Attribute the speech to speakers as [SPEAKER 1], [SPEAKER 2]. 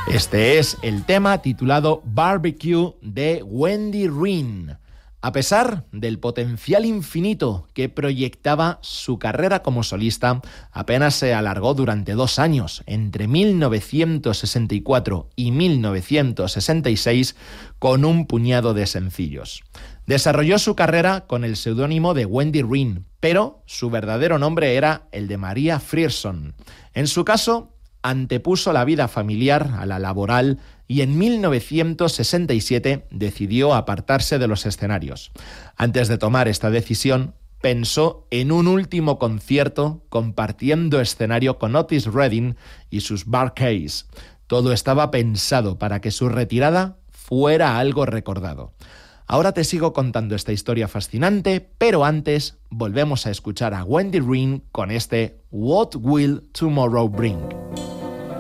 [SPEAKER 1] Este es el tema titulado Barbecue de Wendy Wren. A pesar del potencial infinito que proyectaba, su carrera como solista apenas se alargó durante 2 años, entre 1964 y 1966, con un puñado de sencillos. Desarrolló su carrera con el seudónimo de Wendy Wren, pero su verdadero nombre era el de Maria Frierson. En su caso, antepuso la vida familiar a la laboral y en 1967 decidió apartarse de los escenarios. Antes de tomar esta decisión, pensó en un último concierto compartiendo escenario con Otis Redding y sus Bar-Kays. Todo estaba pensado para que su retirada fuera algo recordado. Ahora te sigo contando esta historia fascinante, pero antes volvemos a escuchar a Wendy Wren con este What Will Tomorrow Bring?